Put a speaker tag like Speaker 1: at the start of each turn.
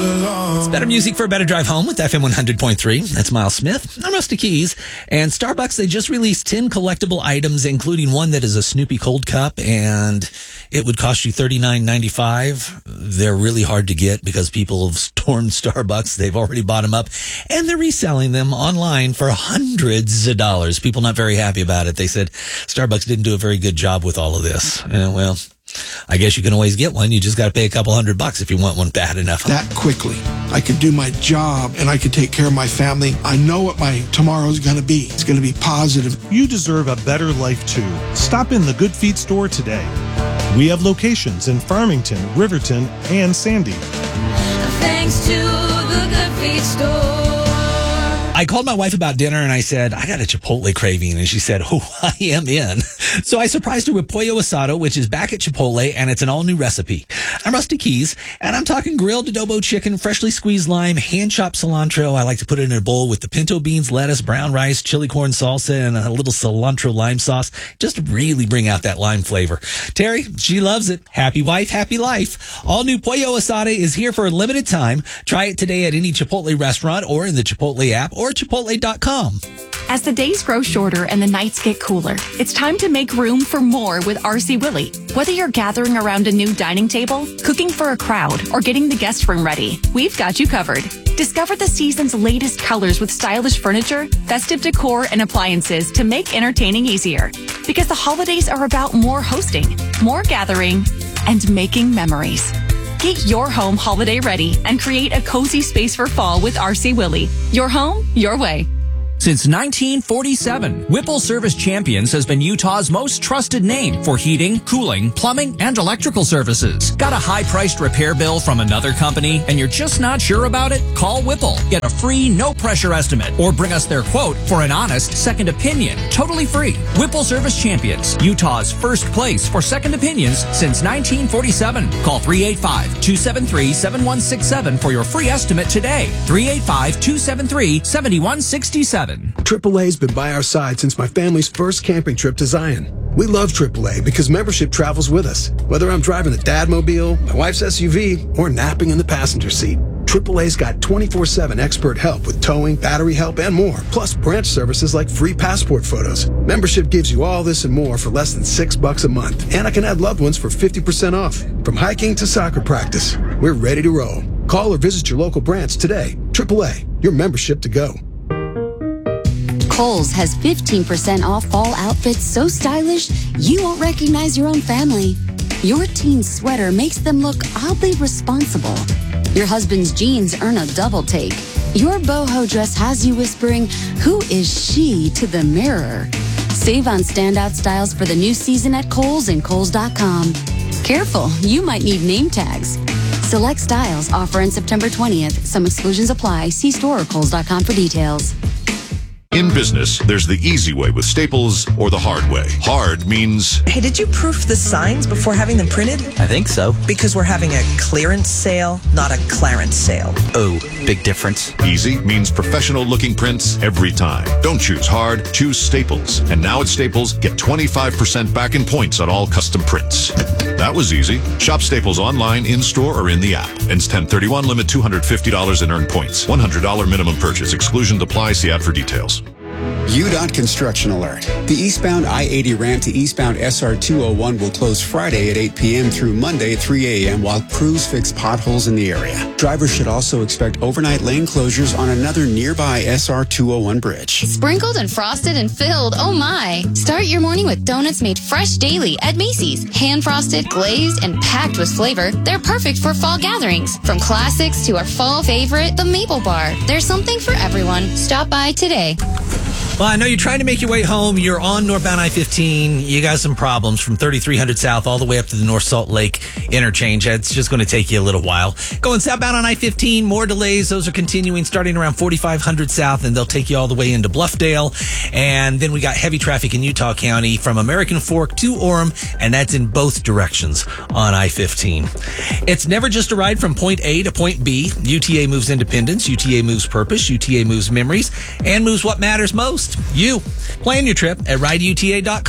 Speaker 1: It's better music for a better drive home with FM 100.3. That's Miles Smith. I'm Rusty Keys. And Starbucks, they just released 10 collectible items, including one that is a Snoopy cold cup, and it would cost you $39.95. They're really hard to get because people have stormed Starbucks. They've already bought them up, and they're reselling them online for hundreds of dollars. People not very happy about it. They said Starbucks didn't do a very good job with all of this. Well, I guess you can always get one. You just got to pay a couple $100 if you want one bad enough.
Speaker 2: That quickly, I could do my job and I could take care of my family. I know what my tomorrow's going to be. It's going to be positive.
Speaker 3: You deserve a better life too. Stop in the Good Feet store today. We have locations in Farmington, Riverton, and Sandy.
Speaker 4: Thanks to the Good Feet store.
Speaker 1: I called my wife about dinner and I said, I got a Chipotle craving. And she said, oh, I am in. So I surprised her with Pollo Asado, which is back at Chipotle, and it's an all-new recipe. I'm Rusty Keys, and I'm talking grilled adobo chicken, freshly squeezed lime, hand-chopped cilantro. I like to put it in a bowl with the pinto beans, lettuce, brown rice, chili corn salsa, and a little cilantro lime sauce. Just to really bring out that lime flavor. Terry, she loves it. Happy wife, happy life. All new Pollo Asado is here for a limited time. Try it today at any Chipotle restaurant or in the Chipotle app or Chipotle.com.
Speaker 5: As the days grow shorter and the nights get cooler, it's time to make room for more with RC Willey. Whether you're gathering around a new dining table, cooking for a crowd, or getting the guest room ready, we've got you covered. Discover the season's latest colors with stylish furniture, festive decor, and appliances to make entertaining easier. Because the holidays are about more hosting, more gathering, and making memories. Get your home holiday ready and create a cozy space for fall with RC Willey. Your home, your way.
Speaker 6: Since 1947, Whipple Service Champions has been Utah's most trusted name for heating, cooling, plumbing, and electrical services. Got a high-priced repair bill from another company and you're just not sure about it? Call Whipple. Get a free, no-pressure estimate or bring us their quote for an honest second opinion. Totally free. Whipple Service Champions, Utah's first place for second opinions since 1947. Call 385-273-7167 for your free estimate today. 385-273-7167.
Speaker 7: AAA's been by our side since my family's first camping trip to Zion. We love AAA because membership travels with us. Whether I'm driving the Dadmobile, my wife's SUV, or napping in the passenger seat, AAA's got 24/7 expert help with towing, battery help, and more. Plus branch services like free passport photos. Membership gives you all this and more for less than $6 a month. And I can add loved ones for 50% off. From hiking to soccer practice, we're ready to roll. Call or visit your local branch today. AAA, your membership to go.
Speaker 8: Kohl's has 15% off fall outfits so stylish you won't recognize your own family. Your teen's sweater makes them look oddly responsible. Your husband's jeans earn a double take. Your boho dress has you whispering, "Who is she?" to the mirror. Save on standout styles for the new season at Kohl's and Kohl's.com. Careful, you might need name tags. Select styles offer on September 20th. Some exclusions apply. See store or Kohl's.com for details.
Speaker 9: In business, there's the easy way with Staples or the hard way. Hard means...
Speaker 10: Hey, did you proof the signs before having them printed?
Speaker 11: I think so.
Speaker 10: Because we're having a clearance sale, not a clarence sale.
Speaker 11: Oh, big difference.
Speaker 9: Easy means professional-looking prints every time. Don't choose hard, choose Staples. And now at Staples, get 25% back in points on all custom prints. That was easy. Shop Staples online, in-store, or in the app. Ends 10/31, limit $250 in earned points. $100 minimum purchase. Exclusion applies. See ad for details.
Speaker 12: UDOT construction alert. The eastbound I-80 ramp to eastbound SR 201 will close Friday at 8 p.m. through Monday at 3 a.m. while crews fix potholes in the area. Drivers should also expect overnight lane closures on another nearby SR 201 bridge.
Speaker 13: Sprinkled and frosted and filled, oh my. Start your morning with donuts made fresh daily at Macy's. Hand-frosted, glazed, and packed with flavor. They're perfect for fall gatherings. From classics to our fall favorite, the Maple Bar. There's something for everyone. Stop by today.
Speaker 1: Well, I know you're trying to make your way home. You're on northbound I-15. You got some problems from 3300 South all the way up to the North Salt Lake interchange. It's just going to take you a little while. Going southbound on I-15, more delays. Those are continuing starting around 4500 South, and they'll take you all the way into Bluffdale. And then we got heavy traffic in Utah County from American Fork to Orem, and that's in both directions on I-15. It's never just a ride from point A to point B. UTA moves independence, UTA moves purpose, UTA moves memories, and moves what matters most. You. Plan your trip at rideuta.com.